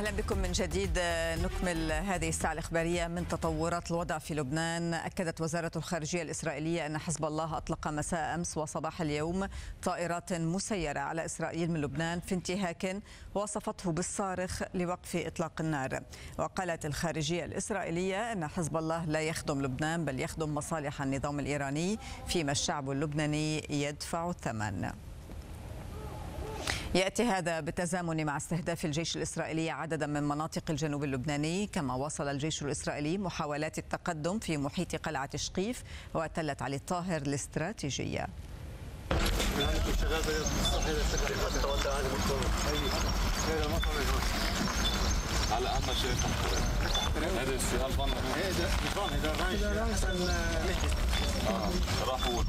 أهلا بكم من جديد. نكمل هذه الساعة الإخبارية من تطورات الوضع في لبنان. أكدت وزارة الخارجية الإسرائيلية أن حزب الله أطلق مساء أمس وصباح اليوم طائرات مسيرة على إسرائيل من لبنان في انتهاك وصفته بالصارخ لوقف إطلاق النار. وقالت الخارجية الإسرائيلية أن حزب الله لا يخدم لبنان بل يخدم مصالح النظام الإيراني، فيما الشعب اللبناني يدفع الثمن. يأتي هذا بالتزامن مع استهداف الجيش الإسرائيلي عددا من مناطق الجنوب اللبناني، كما واصل الجيش الإسرائيلي محاولات التقدم في محيط قلعة شقيف وتلة علي الطاهر الاستراتيجية. على اهم شيء هذا الشيء هالفن هذا راح هو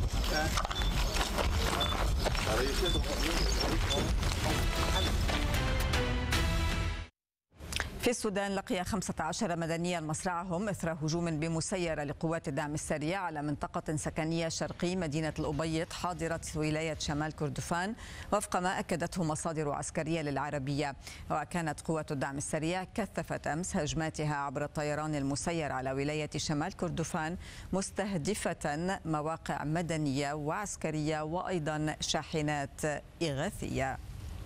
في السودان لقي 15 مدنيا مصرعهم إثر هجوم بمسيرة لقوات الدعم السريع على منطقة سكنية شرقي مدينة الأبيض حاضرة ولاية شمال كردفان، وفق ما أكدته مصادر عسكرية للعربية. وكانت قوات الدعم السريع كثفت أمس هجماتها عبر الطيران المسير على ولاية شمال كردفان، مستهدفة مواقع مدنية وعسكرية وأيضا شاحنات إغاثية.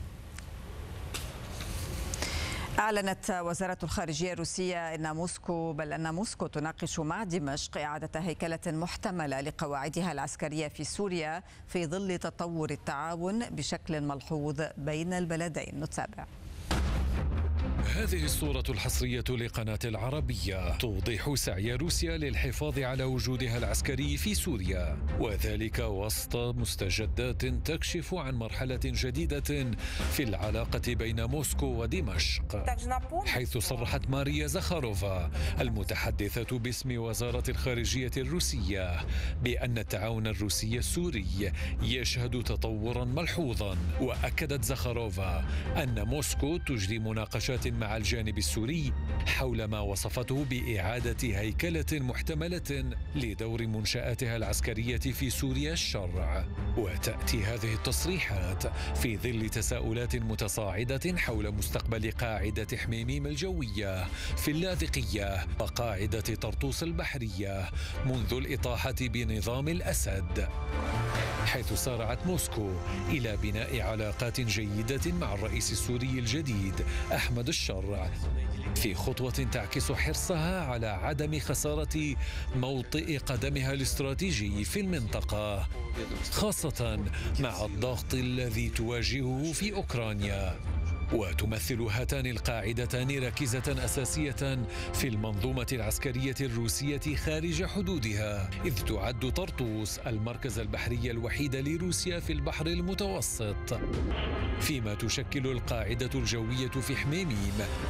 أعلنت وزارة الخارجية الروسية أن موسكو تناقش مع دمشق إعادة هيكلة محتملة لقواعدها العسكرية في سوريا في ظل تطور التعاون بشكل ملحوظ بين البلدين. نتابع. هذه الصورة الحصرية لقناة العربية توضح سعي روسيا للحفاظ على وجودها العسكري في سوريا، وذلك وسط مستجدات تكشف عن مرحلة جديدة في العلاقة بين موسكو ودمشق، حيث صرحت ماريا زخاروفا المتحدثة باسم وزارة الخارجية الروسية بأن التعاون الروسي السوري يشهد تطورا ملحوظا. وأكدت زخاروفا أن موسكو تجري مناقشات مع الجانب السوري حول ما وصفته بإعادة هيكلة محتملة لدور منشآتها العسكرية في سوريا الشرع. وتأتي هذه التصريحات في ظل تساؤلات متصاعدة حول مستقبل قاعدة حميميم الجوية في اللاذقية وقاعدة طرطوس البحرية منذ الإطاحة بنظام الأسد، حيث سارعت موسكو إلى بناء علاقات جيدة مع الرئيس السوري الجديد أحمد الشرع، في خطوة تعكس حرصها على عدم خسارة موطئ قدمها الاستراتيجي في المنطقة، خاصة مع الضغط الذي تواجهه في أوكرانيا. وتمثل هاتان القاعدتان ركيزة أساسية في المنظومة العسكرية الروسية خارج حدودها، إذ تعد طرطوس المركز البحري الوحيد لروسيا في البحر المتوسط، فيما تشكل القاعدة الجوية في حميميم